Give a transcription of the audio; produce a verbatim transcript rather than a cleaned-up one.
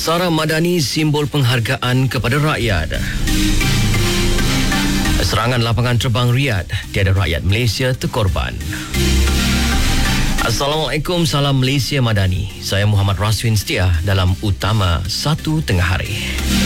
Sarah Madani simbol penghargaan kepada rakyat. Serangan lapangan terbang Riyadh, tiada rakyat Malaysia terkorban. Assalamualaikum, salam Malaysia Madani. Saya Muhammad Raswin Setia dalam Utama satu Tengah Hari.